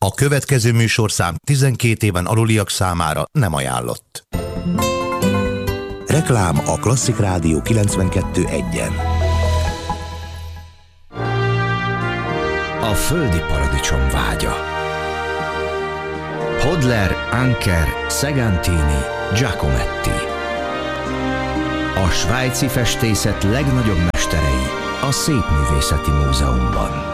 A következő műsorszám 12 éven aluliak számára nem ajánlott. Reklám a Klasszik Rádió 92.1-en. A földi paradicsom vágya. Hodler, Anker, Segantini, Giacometti. A svájci festészet legnagyobb mesterei a Szépművészeti Múzeumban.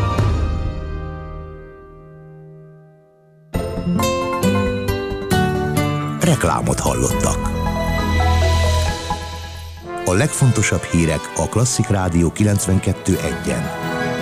Reklámot hallottak. A legfontosabb hírek a Klasszik Rádió 92.1-en.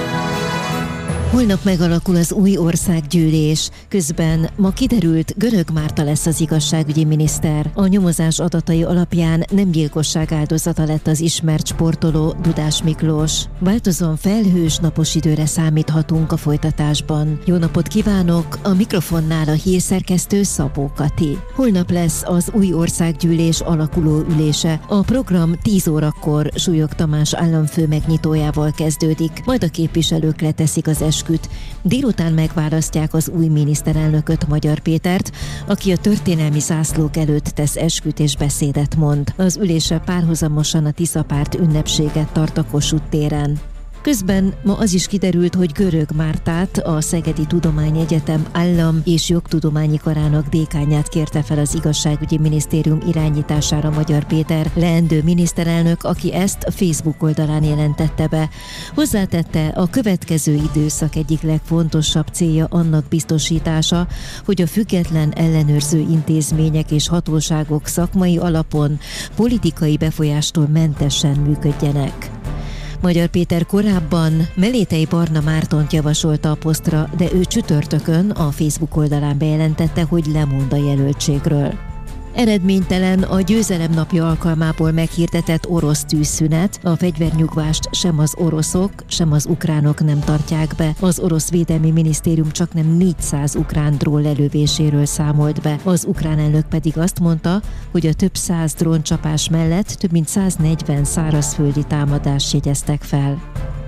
Holnap megalakul az új országgyűlés. Közben ma kiderült, Görög Márta lesz az igazságügyi miniszter. A nyomozás adatai alapján nem gyilkosság áldozata lett az ismert sportoló, Dudás Miklós. Változóan felhős, napos időre számíthatunk a folytatásban. Jó napot kívánok! A mikrofonnál a hírszerkesztő Szabó Kati. Holnap lesz az új országgyűlés alakuló ülése. A program 10 órakor Súlyog Tamás államfő megnyitójával kezdődik, majd a képviselők leteszik az esküt. Délután megválasztják az új miniszterelnököt, Magyar Pétert, aki a történelmi zászlók előtt tesz esküt és beszédet mond. Az ülésre párhuzamosan a Tiszapárt ünnepséget tart a Kossuth téren. Közben ma az is kiderült, hogy Görög Mártát, a Szegedi Tudományegyetem állam- és jogtudományi karának dékánját kérte fel az igazságügyi minisztérium irányítására Magyar Péter, leendő miniszterelnök, aki ezt a Facebook oldalán jelentette be. Hozzátette, a következő időszak egyik legfontosabb célja annak biztosítása, hogy a független ellenőrző intézmények és hatóságok szakmai alapon, politikai befolyástól mentesen működjenek. Magyar Péter korábban Melétei Barna Mártont javasolta a posztra, de ő csütörtökön a Facebook oldalán bejelentette, hogy lemond a jelöltségről. Eredménytelen a győzelem napja alkalmából meghirdetett orosz tűzszünet, a fegyvernyugvást sem az oroszok, sem az ukránok nem tartják be. Az orosz védelmi minisztérium csaknem 400 ukrán drón lelövéséről számolt be. Az ukrán elnök pedig azt mondta, hogy a több száz dróncsapás mellett több mint 140 szárazföldi támadást jegyeztek fel.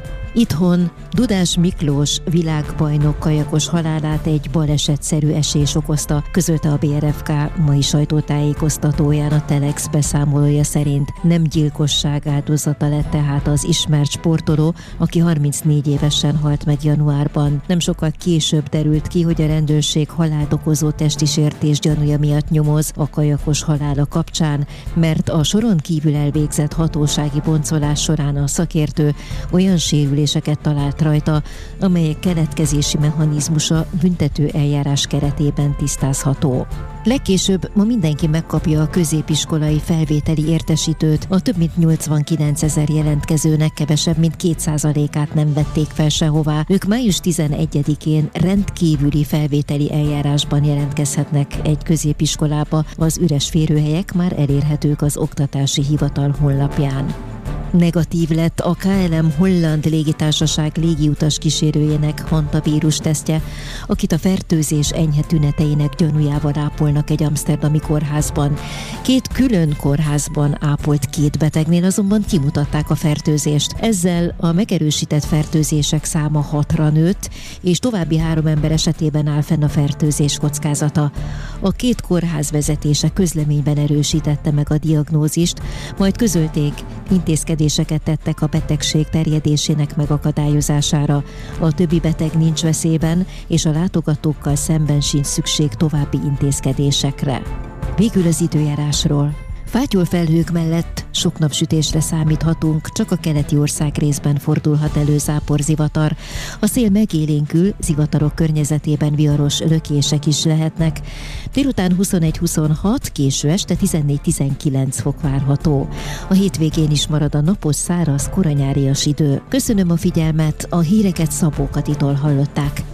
Itthon Dudás Miklós világbajnok kajakos halálát egy balesetszerű esés okozta, közölte a BRFK mai sajtótájékoztatóján. A Telex beszámolója szerint nem gyilkosság áldozata lett tehát az ismert sportoló, aki 34 évesen halt meg januárban. Nem sokkal később derült ki, hogy a rendőrség halált okozó testi sértés gyanúja miatt nyomoz a kajakos halála kapcsán, mert a soron kívül elvégzett hatósági boncolás során a szakértő olyan sérüléseket talált rajta, amelyek keletkezési mechanizmusa büntető eljárás keretében tisztázható. Legkésőbb ma mindenki megkapja a középiskolai felvételi értesítőt. A több mint 89 000 jelentkezőnek kevesebb mint 2%-át nem vették fel sehová. Ők május 11-én rendkívüli felvételi eljárásban jelentkezhetnek egy középiskolába. Az üres férőhelyek már elérhetők az Oktatási Hivatal honlapján. Negatív lett a KLM holland légitársaság légiutas kísérőjének hantavírus tesztje, akit a fertőzés enyhe tüneteinek gyanújával ápolnak egy amszterdami kórházban. 2 külön kórházban ápolt 2 betegnél azonban kimutatták a fertőzést. Ezzel a megerősített fertőzések száma 6-ra nőtt, és további 3 ember esetében áll fenn a fertőzés kockázata. A 2 kórház vezetése közleményben erősítette meg a diagnózist, majd közölték, intézkedéseket tettek a betegség terjedésének megakadályozására. A többi beteg nincs veszélyben, és a látogatókkal szemben sincs szükség további intézkedésekre. Végül az időjárásról. Fátyol felhők mellett sok napsütésre számíthatunk, csak a keleti ország részben fordulhat elő záporzivatar. A szél megélénkül, zivatarok környezetében viharos lökések is lehetnek. Délután 21-26, késő este 14-19 fok várható. A hétvégén is marad a napos, száraz, koranyárias idő. Köszönöm a figyelmet, a híreket Szabó Katitól hallották.